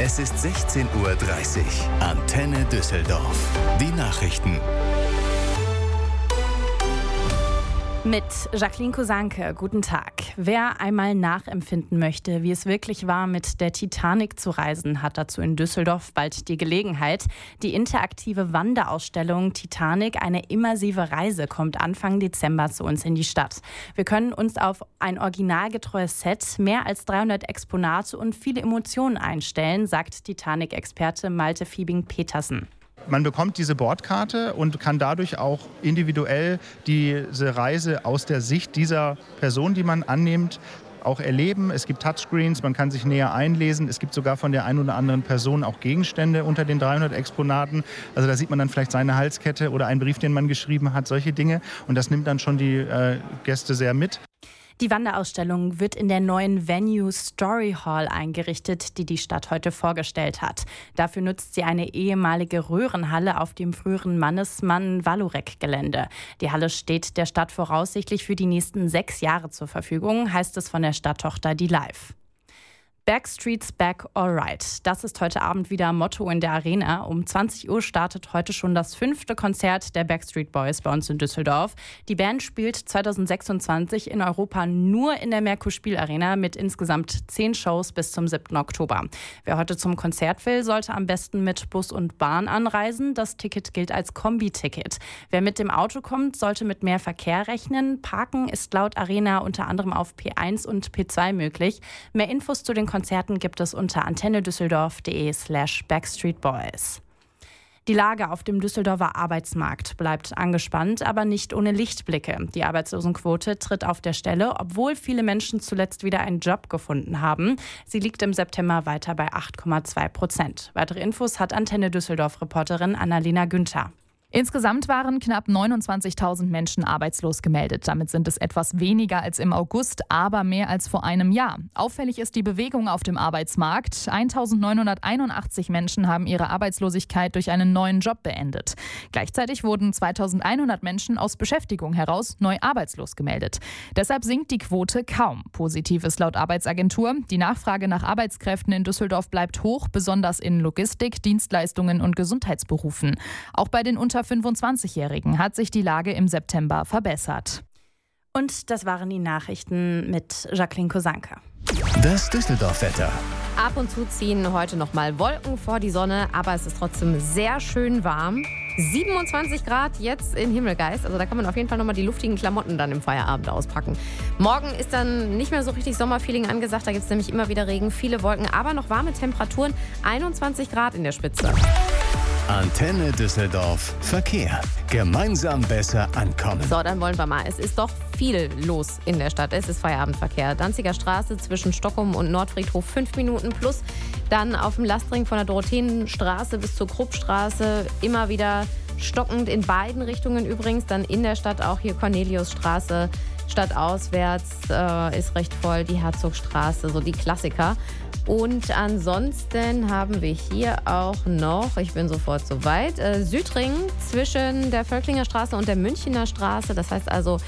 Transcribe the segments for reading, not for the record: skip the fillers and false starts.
Es ist 16:30 Uhr. Antenne Düsseldorf. Die Nachrichten. Mit Jacqueline Kosanke, guten Tag. Wer einmal nachempfinden möchte, wie es wirklich war, mit der Titanic zu reisen, hat dazu in Düsseldorf bald die Gelegenheit. Die interaktive Wanderausstellung Titanic, eine immersive Reise, kommt Anfang Dezember zu uns in die Stadt. Wir können uns auf ein originalgetreues Set, mehr als 300 Exponate und viele Emotionen einstellen, sagt Titanic-Experte Malte Fiebing-Petersen. Man bekommt diese Bordkarte und kann dadurch auch individuell diese Reise aus der Sicht dieser Person, die man annimmt, auch erleben. Es gibt Touchscreens, man kann sich näher einlesen. Es gibt sogar von der einen oder anderen Person auch Gegenstände unter den 300 Exponaten. Also da sieht man dann vielleicht seine Halskette oder einen Brief, den man geschrieben hat, solche Dinge. Und das nimmt dann schon die Gäste sehr mit. Die Wanderausstellung wird in der neuen Venue Story Hall eingerichtet, die die Stadt heute vorgestellt hat. Dafür nutzt sie eine ehemalige Röhrenhalle auf dem früheren Mannesmann-Vallourec-Gelände. Die Halle steht der Stadt voraussichtlich für die nächsten 6 Jahre zur Verfügung, heißt es von der Stadttochter Die Live. Backstreet's Back Alright. Das ist heute Abend wieder Motto in der Arena. Um 20 Uhr startet heute schon das 5. Konzert der Backstreet Boys bei uns in Düsseldorf. Die Band spielt 2026 in Europa nur in der Merkur-Spielarena mit insgesamt 10 Shows bis zum 7. Oktober. Wer heute zum Konzert will, sollte am besten mit Bus und Bahn anreisen. Das Ticket gilt als Kombi-Ticket. Wer mit dem Auto kommt, sollte mit mehr Verkehr rechnen. Parken ist laut Arena unter anderem auf P1 und P2 möglich. Mehr Infos zu den Konzerten gibt es unter antennedüsseldorf.de/backstreetboys. Die Lage auf dem Düsseldorfer Arbeitsmarkt bleibt angespannt, aber nicht ohne Lichtblicke. Die Arbeitslosenquote tritt auf der Stelle, obwohl viele Menschen zuletzt wieder einen Job gefunden haben. Sie liegt im September weiter bei 8,2%. Weitere Infos hat Antenne Düsseldorf-Reporterin Annalena Günther. Insgesamt waren knapp 29.000 Menschen arbeitslos gemeldet. Damit sind es etwas weniger als im August, aber mehr als vor einem Jahr. Auffällig ist die Bewegung auf dem Arbeitsmarkt. 1.981 Menschen haben ihre Arbeitslosigkeit durch einen neuen Job beendet. Gleichzeitig wurden 2.100 Menschen aus Beschäftigung heraus neu arbeitslos gemeldet. Deshalb sinkt die Quote kaum. Positiv ist laut Arbeitsagentur: die Nachfrage nach Arbeitskräften in Düsseldorf bleibt hoch, besonders in Logistik, Dienstleistungen und Gesundheitsberufen. Auch bei den unter 25-Jährigen hat sich die Lage im September verbessert. Und das waren die Nachrichten mit Jacqueline Kosanke. Das Düsseldorf-Wetter. Ab und zu ziehen heute noch mal Wolken vor die Sonne, aber es ist trotzdem sehr schön warm. 27 Grad jetzt in Himmelgeist, also da kann man auf jeden Fall noch mal die luftigen Klamotten dann im Feierabend auspacken. Morgen ist dann nicht mehr so richtig Sommerfeeling angesagt, da gibt es nämlich immer wieder Regen, viele Wolken, aber noch warme Temperaturen, 21 Grad in der Spitze. Antenne Düsseldorf. Verkehr. Gemeinsam besser ankommen. So, dann wollen wir mal. Es ist doch viel los in der Stadt. Es ist Feierabendverkehr. Danziger Straße zwischen Stockholm und Nordfriedhof 5 Minuten plus. Dann auf dem Lastring von der Dorotheenstraße bis zur Kruppstraße immer wieder stockend in beiden Richtungen übrigens. Dann in der Stadt auch hier Corneliusstraße. Stadtauswärts ist recht voll. Die Herzogstraße, so die Klassiker. Und ansonsten haben wir hier auch noch, ich bin sofort soweit, Südring zwischen der Völklinger Straße und der Münchener Straße. Das heißt also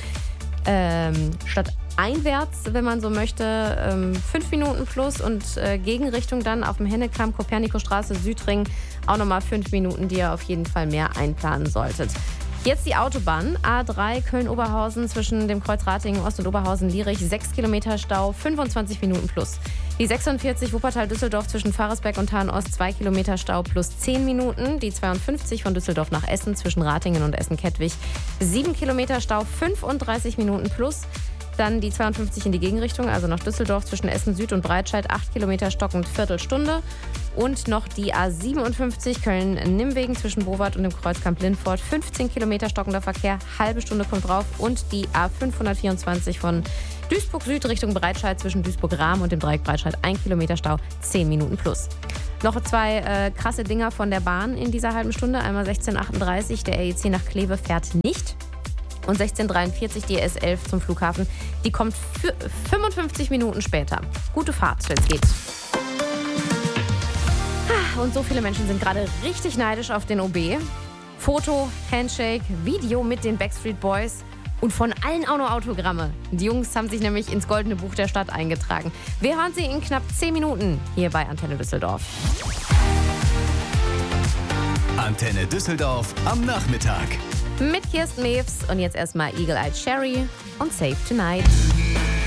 stadteinwärts, wenn man so möchte, 5 Minuten plus und Gegenrichtung dann auf dem Hennekamp, Kopernikostraße, Südring auch nochmal 5 Minuten, die ihr auf jeden Fall mehr einplanen solltet. Jetzt die Autobahn, A3 Köln-Oberhausen zwischen dem Kreuz Ratingen Ost und Oberhausen-Lierich, 6 Kilometer Stau, 25 Minuten plus. Die 46 Wuppertal-Düsseldorf zwischen Faresberg und Hahn-Ost, 2 Kilometer Stau plus 10 Minuten. Die 52 von Düsseldorf nach Essen zwischen Ratingen und Essen-Kettwig, 7 Kilometer Stau, 35 Minuten plus. Dann die 52 in die Gegenrichtung, also nach Düsseldorf zwischen Essen Süd und Breitscheid, 8 Kilometer stockend, Viertelstunde. Und noch die A57 Köln-Nimwegen zwischen Bowart und dem Kreuzkamp Lindfort, 15 Kilometer stockender Verkehr, halbe Stunde kommt drauf. Und die A524 von Duisburg Süd Richtung Breitscheid zwischen Duisburg-Rahm und dem Dreieck Breitscheid, 1 Kilometer Stau, 10 Minuten plus. Noch 2 krasse Dinger von der Bahn in dieser halben Stunde. Einmal 16:38, der REC nach Kleve fährt nicht. Und 16:43 die S11 zum Flughafen. Die kommt 55 Minuten später. Gute Fahrt, wenn es geht. Und so viele Menschen sind gerade richtig neidisch auf den OB. Foto, Handshake, Video mit den Backstreet Boys. Und von allen auch noch Autogramme. Die Jungs haben sich nämlich ins Goldene Buch der Stadt eingetragen. Wir hören sie in knapp 10 Minuten hier bei Antenne Düsseldorf. Antenne Düsseldorf am Nachmittag. Mit Kirsten Mewes und jetzt erstmal Eagle Eyed Cherry und Save Tonight.